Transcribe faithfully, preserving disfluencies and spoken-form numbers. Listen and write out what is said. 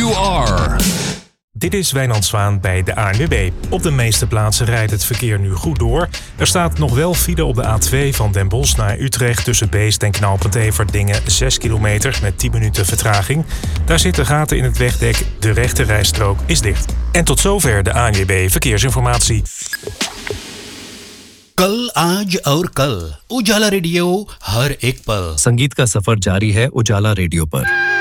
you are. Dit is Wijnand Zwaan bij de A N W B. Op de meeste plaatsen rijdt het verkeer nu goed door. Er staat nog wel file op de A twee van Den Bosch naar Utrecht tussen Beest en knooppunt Everdingen zes kilometer met tien minuten vertraging. Daar zitten gaten in het wegdek, de rechte rijstrook is dicht. En tot zover de A N W B Verkeersinformatie. कल आज और कल उजाला रेडियो हर एक पल संगीत का सफर जारी है उजाला रेडियो पर।